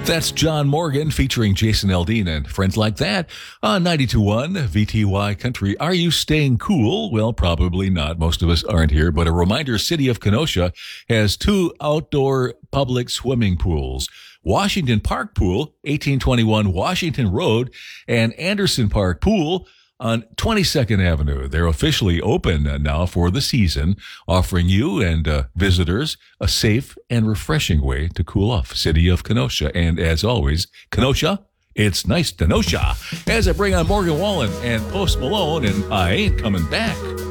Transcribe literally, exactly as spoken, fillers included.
That's John Morgan featuring Jason Aldean and friends like that on ninety-two point one V T Y Country. Are you staying cool? Well, probably not. Most of us aren't here. But a reminder, City of Kenosha has two outdoor public swimming pools. Washington Park Pool, eighteen twenty-one Washington Road, and Anderson Park Pool on twenty-second Avenue. They're officially open now for the season, offering you and uh, visitors a safe and refreshing way to cool off. City of Kenosha. And as always, Kenosha, it's nice to know ya. As I bring on Morgan Wallen and Post Malone and I Ain't Coming Back.